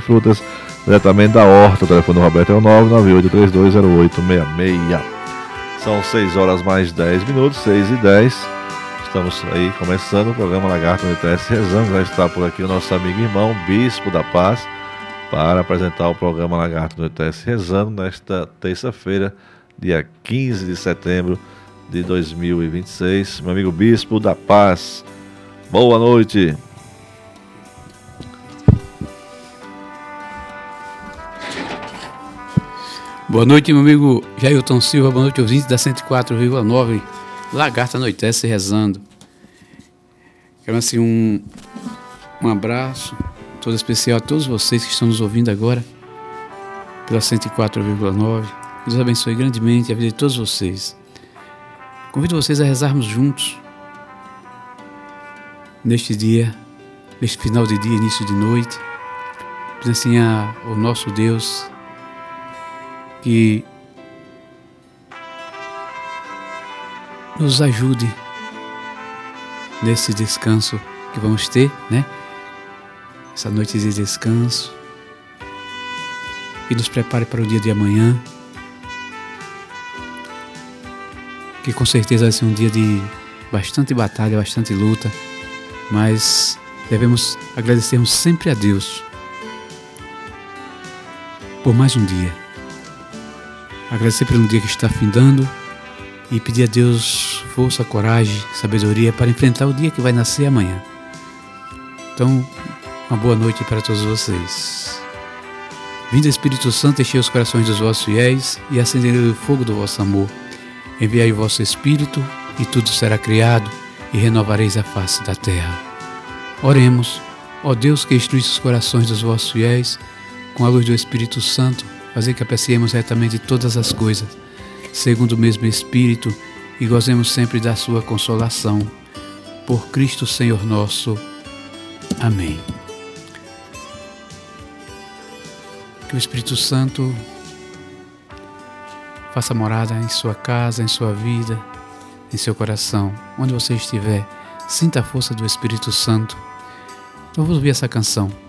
frutas, diretamente da horta. O telefone do Roberto é o 998320866. São 6 horas mais 10 minutos, 6h10. Estamos aí começando o programa Lagarto no ITS Rezando. Já está por aqui o nosso amigo e irmão, Bispo da Paz, para apresentar o programa Lagarto no ITS Rezando nesta terça-feira, dia 15 de setembro de 2026. Meu amigo Bispo da Paz, boa noite. Boa noite, meu amigo Jailton Silva, boa noite, ouvintes da 104,9 Lagarto Anoitece Rezando. Quero assim um abraço todo especial a todos vocês que estão nos ouvindo agora pela 104,9. Que Deus abençoe grandemente a vida de todos vocês. Convido vocês a rezarmos juntos neste dia, neste final de dia, início de noite, pedindo assim ao nosso Deus que nos ajude nesse descanso que vamos ter, né? Essa noite de descanso, e nos prepare para o dia de amanhã, que com certeza vai ser um dia de bastante batalha, bastante luta, mas devemos agradecermos sempre a Deus por mais um dia. Agradecer pelo dia que está findando e pedir a Deus força, coragem, sabedoria para enfrentar o dia que vai nascer amanhã. Então, uma boa noite para todos vocês. Vinda Espírito Santo, enchei os corações dos vossos fiéis e acendei o fogo do vosso amor. Enviai o vosso Espírito e tudo será criado e renovareis a face da terra. Oremos, ó Deus que instruísse os corações dos vossos fiéis com a luz do Espírito Santo, fazer que apreciemos retamente todas as coisas, segundo o mesmo Espírito, e gozemos sempre da sua consolação. Por Cristo Senhor nosso. Amém. Que o Espírito Santo faça morada em sua casa, em sua vida, em seu coração, onde você estiver. Sinta a força do Espírito Santo. Então vamos ouvir essa canção.